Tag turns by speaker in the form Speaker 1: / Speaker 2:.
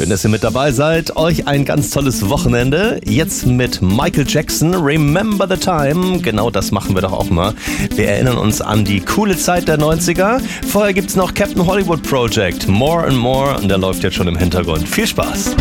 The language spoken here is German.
Speaker 1: Schön, dass ihr mit dabei seid. Euch ein ganz tolles Wochenende. Jetzt mit Michael Jackson, Remember the Time. Genau das machen wir doch auch mal. Wir erinnern uns an die coole Zeit der 90er. Vorher gibt's noch Captain Hollywood Project, More and More. Und der läuft jetzt schon im Hintergrund. Viel Spaß.